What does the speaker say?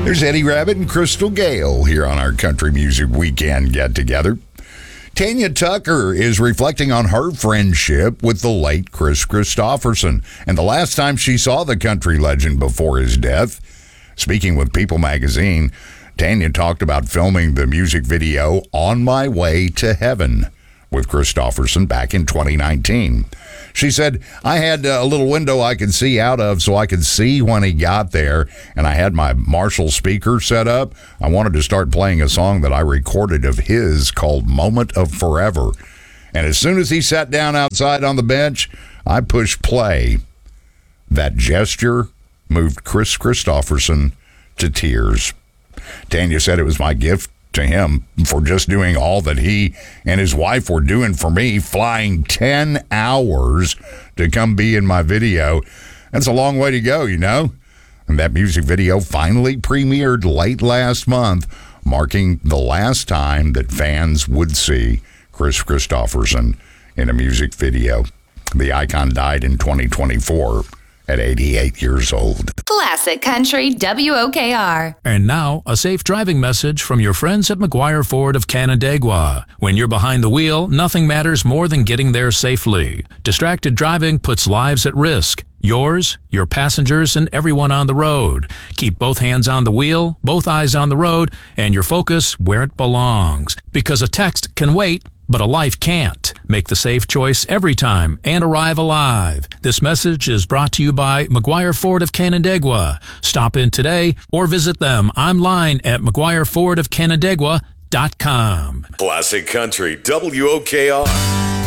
There's Eddie Rabbitt and Crystal Gale here on our Country Music Weekend get-together. Tanya Tucker is reflecting on her friendship with the late Kris Kristofferson and the last time she saw the country legend before his death. Speaking with People magazine, Tanya talked about filming the music video On My Way to Heaven with Kristofferson back in 2019. She said, I had a little window I could see out of so I could see when he got there, and I had my Marshall speaker set up. I wanted to start playing a song that I recorded of his called Moment of Forever. And as soon as he sat down outside on the bench, I pushed play. That gesture moved Kris Kristofferson to tears. Tanya said it was my gift to him for just doing all that he and his wife were doing for me, flying 10 hours to come be in my video. That's a long way to go, you know? And that music video finally premiered late last month, marking the last time that fans would see Kris Kristofferson in a music video. The icon died in 2024 at 88 years old. Classic Country WOKR. And now, a safe driving message from your friends at McGuire Ford of Canandaigua. When you're behind the wheel, nothing matters more than getting there safely. Distracted driving puts lives at risk. Yours, your passengers, and everyone on the road. Keep both hands on the wheel, both eyes on the road, and your focus where it belongs. Because a text can wait, but a life can't. Make the safe choice every time and arrive alive. This message is brought to you by McGuire Ford of Canandaigua. Stop in today or visit them online at McGuireFordofCanandaigua.com. Classic Country WOKR.